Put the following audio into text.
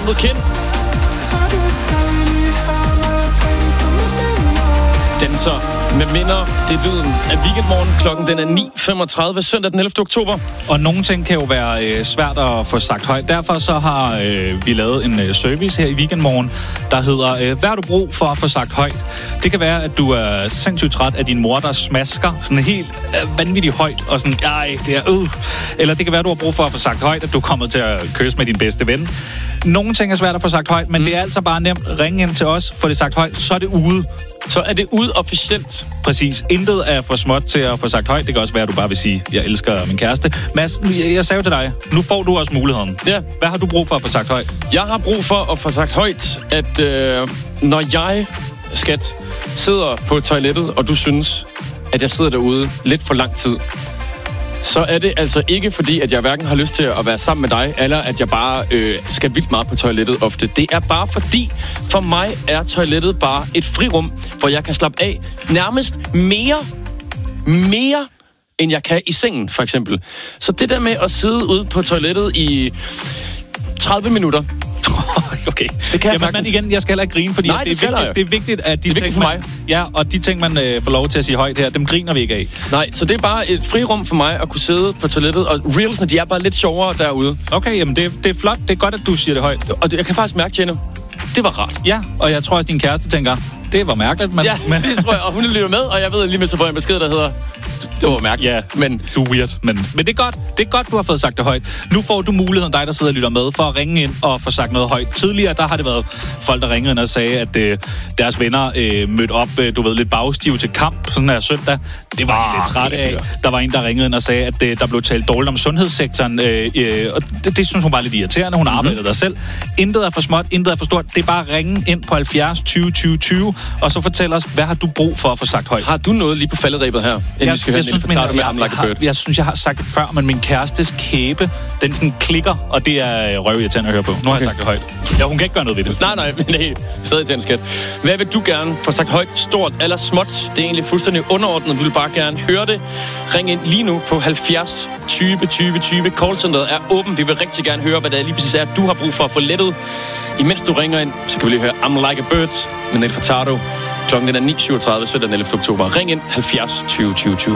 Kind mod kind. Danser med minder. Det er lyden af Weekendmorgen. Klokken den er 9:35 søndag den 11. oktober. Og nogle ting kan jo være svært at få sagt højt. Derfor så har vi lavet en service her i Weekendmorgen, der hedder, hvad har du brug for at få sagt højt? Det kan være, at du er sindssygt træt af din mor, der smasker sådan helt vanvittigt højt, og sådan, det er Eller det kan være, at du har brug for at få sagt højt, at du er kommet til at kysse med din bedste ven. Nogle ting er svært at få sagt højt, men det er altså bare nemt. Ring ind til os, få det sagt højt, så er det ude. Så er det ude officielt. Præcis. Intet er for småt til at få sagt højt. Det kan også være, at du bare vil sige, jeg elsker min kæreste. Mads, jeg sagde jo til dig, nu får du også muligheden. Ja. Hvad har du brug for at få sagt højt? Jeg har brug for at få sagt højt, at når jeg, skat, sidder på toilettet, og du synes, at jeg sidder derude lidt for lang tid, så er det altså ikke fordi, at jeg hverken har lyst til at være sammen med dig, eller at jeg bare skal vildt meget på toilettet ofte. Det er bare fordi, for mig er toilettet bare et frirum, hvor jeg kan slappe af nærmest mere, end jeg kan i sengen, for eksempel. Så det der med at sidde ude på toilettet i 30 minutter, okay. Det kan jeg men igen, jeg skal heller ikke grine, fordi nej, det er vigtigt, at de ting, for mig. Ja, og de ting, man får lov til at sige højt her, dem griner vi ikke af. Nej, så det er bare et frirum for mig at kunne sidde på toilettet, og reelsene, de er bare lidt sjovere derude. Okay, jamen det er flot. Det er godt, at du siger det højt. Og jeg kan faktisk mærke, Jenny, det var rart. Ja, og jeg tror også, din kæreste tænker, det var mærkeligt, men... Ja, det tror jeg, og hun lytter med, og jeg ved lige med, så får jeg en besked, der hedder... Det var mærkeligt. Ja, men du er weird. Men det er godt. Det er godt, du har fået sagt det højt. Nu får du muligheden, dig der sidder og lytter med, for at ringe ind og få sagt noget højt. Tidligere, der har det været folk, der ringede ind og sagde, at deres venner mødte op, du ved, lidt bagstive til kamp sådan her søndag. Det var jeg lidt træt af. Der var en, der ringede ind og sagde, at der blev talt dårligt om sundhedssektoren. Og det synes hun var lidt irriterende. Hun arbejder der selv. Intet er for småt, intet er for stort. Det er bare at ringe ind på 70 20 20 20, og så fortæl os, hvad har du brug for at få sagt højt? Har du noget lige på falderebet her? Jeg synes, jeg har sagt det før, men min kærestes kæbe, den sådan klikker, og det er røvirriterende at høre på. Nu har jeg sagt det højt. Ja, hun kan ikke gøre noget ved det. Nej, men det er stadig til en skat. Hvad vil du gerne få sagt højt, stort eller småt? Det er egentlig fuldstændig underordnet. Vi vil bare gerne høre det. Ring ind lige nu på 70 20 20 20. Callcenteret er åben. Vi vil rigtig gerne høre, hvad det lige præcis er, du har brug for at få lettet. Imens du ringer ind, så kan vi lige høre I'm Like a Bird med Nelly Furtado. Klokken den er 9:37 søndag den 11. oktober. Ring ind 70 20 20 20.